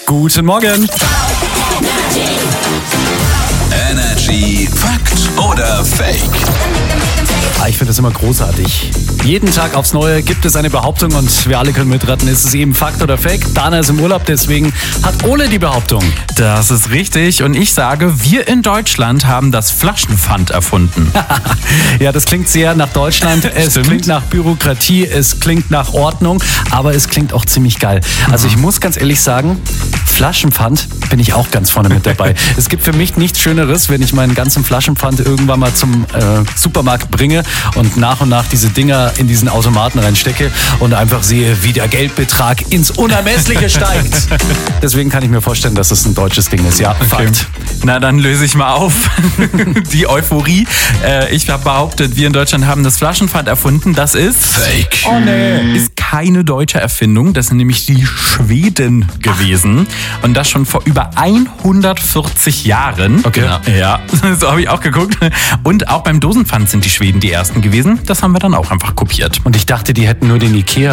Guten Morgen. Energy Fakt oder Fake? Ich finde das immer großartig. Jeden Tag aufs Neue gibt es eine Behauptung und wir alle können mitraten. Ist es eben Fakt oder Fake? Dana ist im Urlaub, deswegen hat Ole die Behauptung. Das ist richtig und ich sage, wir in Deutschland haben das Flaschenpfand erfunden. Ja, das klingt sehr nach Deutschland. Es klingt nach Bürokratie, es klingt nach Ordnung, aber es klingt auch ziemlich geil. Also ich muss ganz ehrlich sagen, Flaschenpfand bin ich auch ganz vorne mit dabei. Es gibt für mich nichts Schöneres, wenn ich meinen ganzen Flaschenpfand irgendwann mal zum Supermarkt bringe und nach diese Dinger in diesen Automaten reinstecke und einfach sehe, wie der Geldbetrag ins Unermessliche steigt. Deswegen kann ich mir vorstellen, dass es ein deutsches Ding ist. Ja, Fakt. Na, dann löse ich mal auf. Die Euphorie. Ich habe behauptet, wir in Deutschland haben das Flaschenpfand erfunden. Das ist Fake. Oh nee. Ist keine deutsche Erfindung. Das sind nämlich die Schweden gewesen. Und das schon vor über 140 Jahren. Okay. Genau. Ja, so habe ich auch geguckt. Und auch beim Dosenpfand sind die Schweden die ersten gewesen. Das haben wir dann auch einfach kopiert. Und ich dachte, die hätten nur den Ikea